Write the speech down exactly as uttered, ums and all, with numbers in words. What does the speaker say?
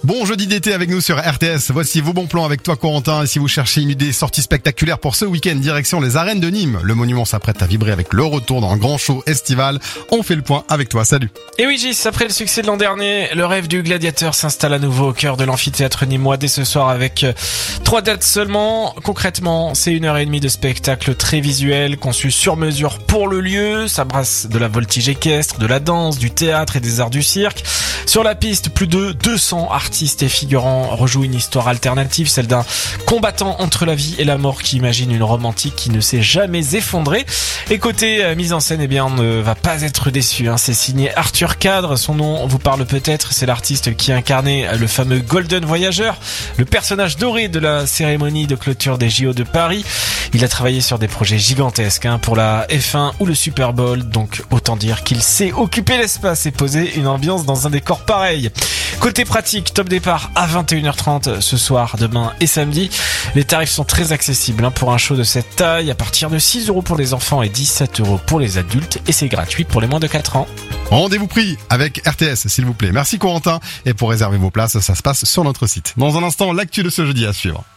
Bon jeudi d'été avec nous sur R T S. Voici vos bons plans avec toi Corentin. Et si vous cherchez une idée sortie spectaculaire pour ce week-end, direction les arènes de Nîmes. Le monument s'apprête à vibrer avec le retour d'un grand show estival. On fait le point avec toi. Salut. Et oui Gis, après le succès de l'an dernier, le rêve du gladiateur s'installe à nouveau au cœur de l'amphithéâtre nîmois dès ce soir avec trois dates seulement. Concrètement, c'est une heure et demie de spectacle très visuel, conçu sur mesure pour le lieu. Ça brasse de la voltige équestre, de la danse, du théâtre et des arts du cirque. Sur la piste, plus de deux cents artistes et figurants rejouent une histoire alternative, celle d'un combattant entre la vie et la mort qui imagine une Rome antique qui ne s'est jamais effondrée. Et côté euh, mise en scène, eh bien, on ne va pas être déçu, hein. C'est signé Arthur Cadre, son nom vous parle peut-être, c'est l'artiste qui incarnait le fameux Golden Voyageur, le personnage doré de la cérémonie de clôture des J O de Paris. Il a travaillé sur des projets gigantesques, hein, pour la F un ou le Super Bowl, donc autant dire qu'il sait occuper l'espace et poser une ambiance dans un décor pareil. Côté pratique, top départ à vingt et une heures trente ce soir, demain et samedi. Les tarifs sont très accessibles, hein, pour un show de cette taille, à partir de six euros pour les enfants et dix-sept euros pour les adultes, et c'est gratuit pour les moins de quatre ans. Rendez-vous pris avec R T S s'il vous plaît. Merci Corentin. Et pour réserver vos places, ça se passe sur notre site. Dans un instant, l'actu de ce jeudi à suivre.